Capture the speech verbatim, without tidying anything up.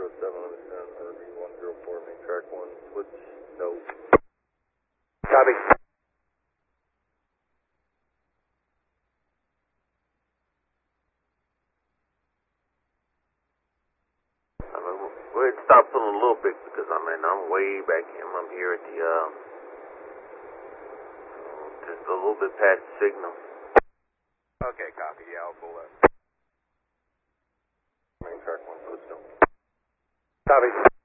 seven, understand, R V one zero four, main track one, switch, no. Copy. I mean, go ahead and stop pulling a little bit because I mean I'm way back here. I'm here at the uh, just a little bit past the signal. Okay, copy. Yeah, I'll pull that. Main track one, switch, no. Copy.